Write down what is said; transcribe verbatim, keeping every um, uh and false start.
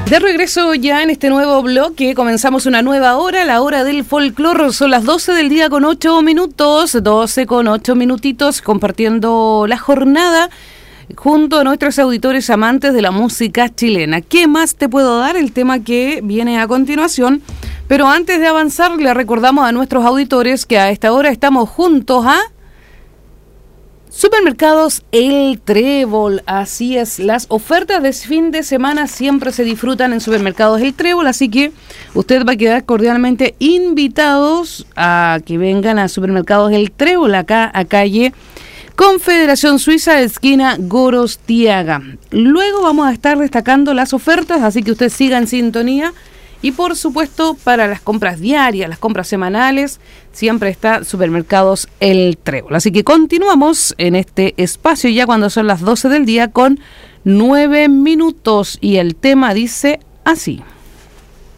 De regreso ya en este nuevo bloque, comenzamos una nueva hora, la hora del folclore. Son las doce del día con ocho minutos, doce con ocho minutitos, compartiendo la jornada junto a nuestros auditores amantes de la música chilena. ¿Qué más te puedo dar? El tema que viene a continuación. Pero antes de avanzar, le recordamos a nuestros auditores que a esta hora estamos juntos a Supermercados El Trébol. Así es, las ofertas de fin de semana siempre se disfrutan en Supermercados El Trébol, así que usted va a quedar cordialmente invitados a que vengan a Supermercados El Trébol, acá a calle Confederación Suiza, esquina Gorostiaga. Luego vamos a estar destacando las ofertas, así que usted siga en sintonía. Y por supuesto, para las compras diarias, las compras semanales, siempre está Supermercados El Trébol. Así que continuamos en este espacio ya cuando son las doce del día con nueve minutos. Y el tema dice así.